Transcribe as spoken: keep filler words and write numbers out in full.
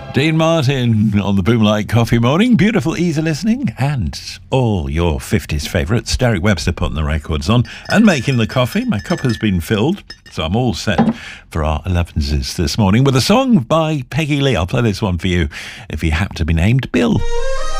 Dean Martin on the Boomlight Coffee Morning. Beautiful, easy listening, and all your fifties favourites. Derek Webster putting the records on and making the coffee. My cup has been filled, so I'm all set for our elevenses this morning with a song by Peggy Lee. I'll play this one for you if you happen to be named Bill.